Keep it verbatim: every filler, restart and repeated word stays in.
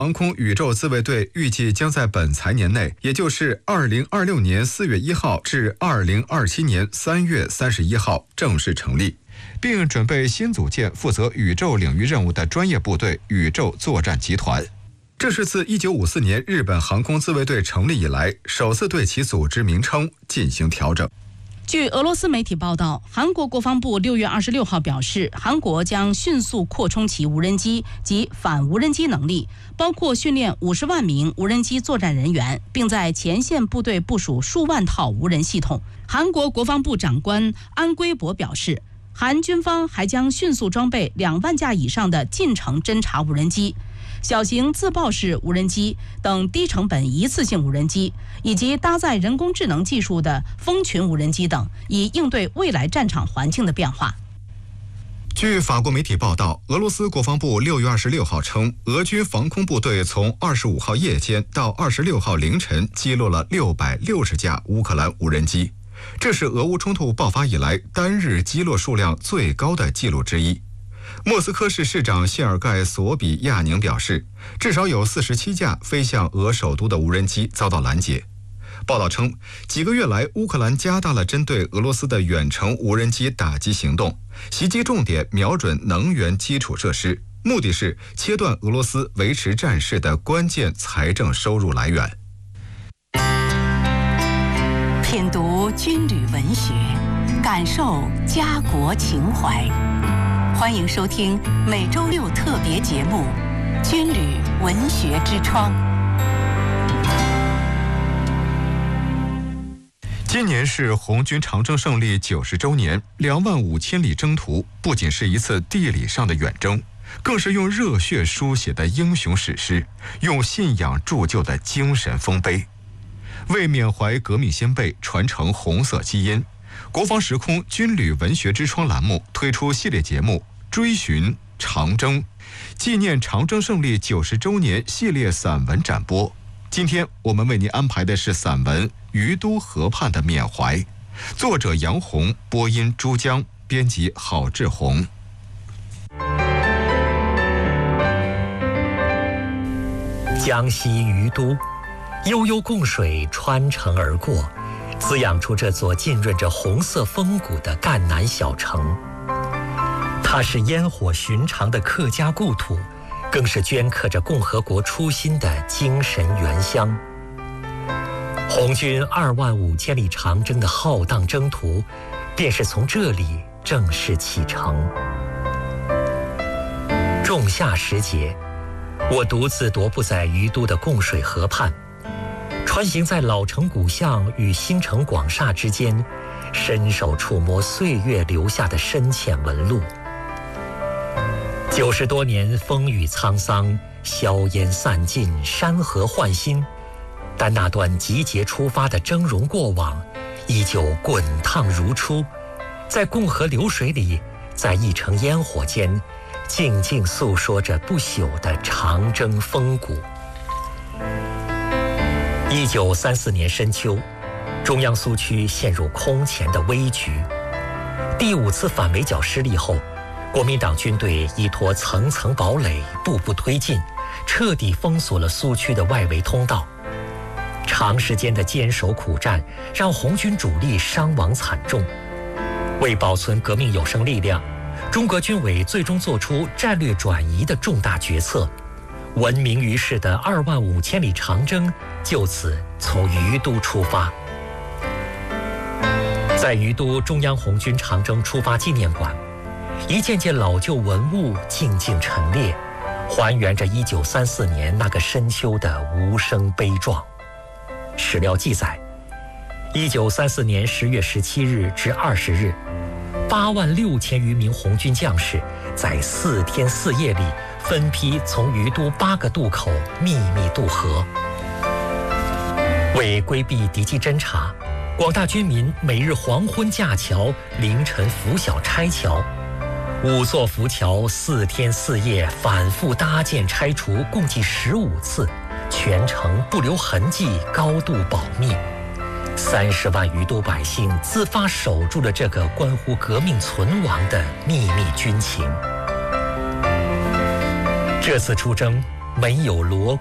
航空宇宙自卫队预计将在本财年内，也就是二零二六年四月一号至二零二七年三月三十一号正式成立，并准备新组建负责宇宙领域任务的专业部队——宇宙作战集团。这是自一九五四年日本航空自卫队成立以来，首次对其组织名称进行调整。 据俄罗斯媒体报道，韩国国防部六月二十六号表示，韩国将迅速扩充其无人机及反无人机能力，包括训练五十万名无人机作战人员，并在前线部队部署数万套无人系统。韩国国防部长官安圭博表示，韩军方还将迅速装备两万架以上的近程侦察无人机、小型自爆式无人机等低成本一次性无人机，以及搭载人工智能技术的蜂群无人机等，以应对未来战场环境的变化。 据法国媒体报道，俄罗斯国防部六月二十六号称，俄军防空部队从二十五号夜间到二十六号凌晨击落了六百六十架乌克兰无人机，这是俄乌冲突爆发以来单日击落数量最高的记录之一。莫斯科市市长谢尔盖·索比亚宁表示，至少有四十七架飞向俄首都的无人机遭到拦截。报道称，几个月来，乌克兰加大了针对俄罗斯的远程无人机打击行动，袭击重点瞄准能源基础设施，目的是切断俄罗斯维持战事的关键财政收入来源。 品读军旅文学，感受家国情怀。欢迎收听每周六特别节目《军旅文学之窗》。 今年是红军长征胜利九十周年，两万五千里征途不仅是一次地理上的远征，更是用热血书写的英雄史诗，用信仰铸就的精神丰碑。为缅怀革命先辈，传承红色基因，国防时空军旅文学之窗栏目推出系列节目《追寻长征》，纪念长征胜利九十周年系列散文展播。今天我们为您安排的是散文《于都河畔的缅怀》，作者杨红，播音珠江，编辑郝志红。 江西于都，悠悠贡水穿城而过，滋养出这座浸润着红色风骨的赣南小城。它是烟火寻常的客家故土，更是镌刻着共和国初心的精神原乡。红军二万五千里长征的浩荡征途，便是从这里正式启程。仲夏时节，我独自踱步在于都的贡水河畔，穿行在老城古巷与新城广厦之间，伸手触摸岁月留下的深浅纹路。九十多年风雨沧桑，硝烟散尽，山河焕新，但那段集结出发的峥嵘过往，依旧滚烫如初，在共河流水里，在一城烟火间，静静诉说着不朽的长征风骨。一九三四年深秋，中央苏区陷入空前的危局。第五次反围剿失利后，国民党军队依托层层堡垒，步步推进，彻底封锁了苏区的外围通道。长时间的坚守苦战，让红军主力伤亡惨重。为保存革命有生力量，中国军委最终做出战略转移的重大决策，闻名于世的二万五千里长征就此从于都出发。在于都中央红军长征出发纪念馆，一件件老旧文物静静陈列，还原着一九三四年那个深秋的无声悲壮。史料记载，一九三四年十月十七日至二十日，八万六千余名红军将士在四天四夜里分批从于都八个渡口秘密渡河。为规避敌机侦察，广大军民每日黄昏架桥，凌晨拂晓拆桥。五座浮桥四天四夜反复搭建拆除，共计十五次，全程不留痕迹，高度保密。三十万于都百姓自发守住了这个关乎革命存亡的秘密军情。这次出征， 没有锣